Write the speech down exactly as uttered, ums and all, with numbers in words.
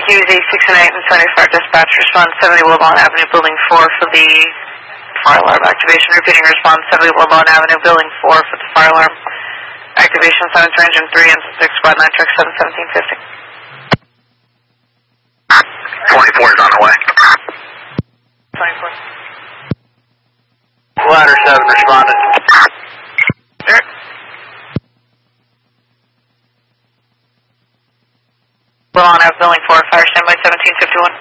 Q Z six and eight and seventy-five dispatch, respond seventy Woodlawn Avenue, building four for the fire alarm activation. Repeating response seventy Woodlawn Avenue, building four for the fire alarm activation. Silence range in three and six, squad nine, truck seven, seventeen fifty. twenty-four is on the way. twenty-four. Ladder seven responded. Sure. Woodlawn Avenue, building four, fire standby seventeen fifty-one.